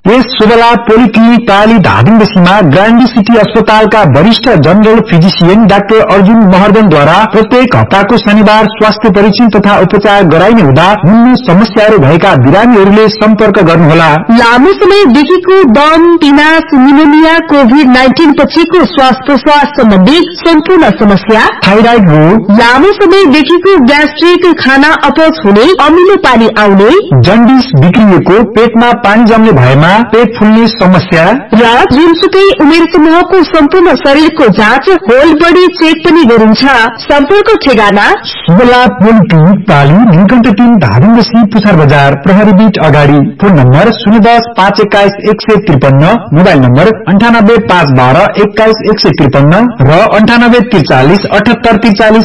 यस शुभलाभ polyclinic पाली धादिङ बेसीमा ग्रान्डी city अस्पतालका वरिष्ठ जनरल फिजिशियन डाक्टर अर्जुन महर्दनद्वारा प्रत्येक हप्ताको शनिबार स्वास्थ्य परीक्षण तथा उपचार गराइने हुँदा निम्न समस्याहरू भएका बिरामीहरूले सम्पर्क गर्नुहोला। लामो समयदेखिको दम, पिनास, निमोनिया, कोभिड-19 पछिको श्वास प्रश्वास सम्बन्धी सम्पूर्ण समस्या, थाइराइड रोग, लामो समयदेखिको ग्यास्ट्रिक, खाना अपच हुने, अमिलो पानी आउने, जन्डिस बिग्रिएको, पेटमा पानी जम्ने भएमा पेट फुल्ने समस्या र जुनसुकै उमेर समूहको सम्पूर्ण शरीरको जाँच, होल बडी चेक पनि गरिन्छ। सम्पर्क ठेगाना शुभलाभ पोलिक्लिनिक पाली, नीलकण्ठ 3, धादिङ बेसी, पुछार बजार, प्रहरी बीट अगाडि। फोन नम्बर 010-521-153, मोबाइल नम्बर 98-512-21153 र 98-43-78-43